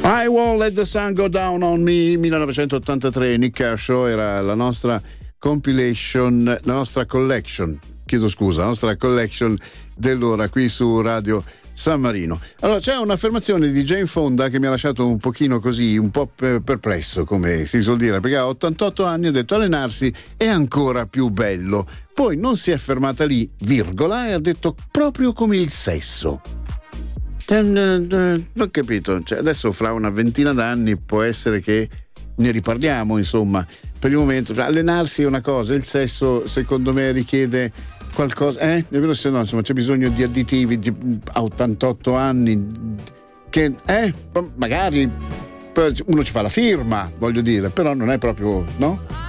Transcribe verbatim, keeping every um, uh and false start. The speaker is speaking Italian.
I Won't Let the Sun Go Down on Me, millenovecentottantatré. Nick Kershaw era la nostra compilation, la nostra collection, chiedo scusa, la nostra collection dell'ora qui su Radio San Marino. Allora, c'è un'affermazione di Jane Fonda che mi ha lasciato un pochino così, un po' perplesso, come si suol dire, perché ha ottantotto anni, ha detto allenarsi è ancora più bello. Poi non si è fermata lì, virgola, e ha detto proprio come il sesso. Non ho capito, cioè, adesso fra una ventina d'anni può essere che ne riparliamo, insomma. Per il momento, cioè, allenarsi è una cosa, il sesso secondo me richiede qualcosa, eh? È vero, se no, insomma, c'è bisogno di additivi di, a ottantotto anni che, eh, magari uno ci fa la firma, voglio dire, però non è proprio, no?